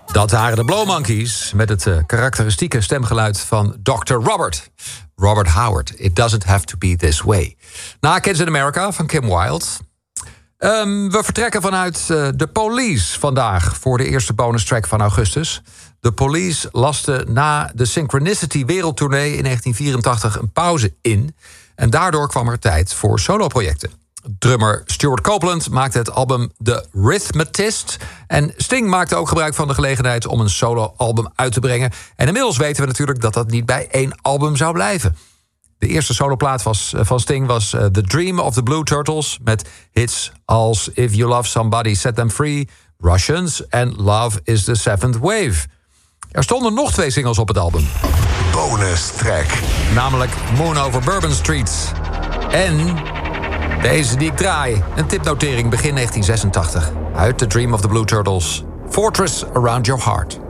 Dat waren de Blow Monkeys met het karakteristieke stemgeluid van Dr. Robert Howard. It doesn't have to be this way. Na Kids in America van Kim Wilde. We vertrekken vanuit The Police vandaag voor de eerste bonustrack van augustus. The Police lasten na de Synchronicity wereldtournee in 1984 een pauze in. En daardoor kwam er tijd voor soloprojecten. Drummer Stuart Copeland maakte het album The Rhythmatist. En Sting maakte ook gebruik van de gelegenheid om een soloalbum uit te brengen. En inmiddels weten we natuurlijk dat dat niet bij één album zou blijven. De eerste soloplaat van Sting was The Dream of the Blue Turtles, met hits als If You Love Somebody, Set Them Free, Russians en Love is the Seventh Wave. Er stonden nog 2 singles op het album. Bonus track. Namelijk Moon Over Bourbon Street. En deze die ik draai, een tipnotering begin 1986. Uit The Dream of the Blue Turtles, Fortress Around Your Heart.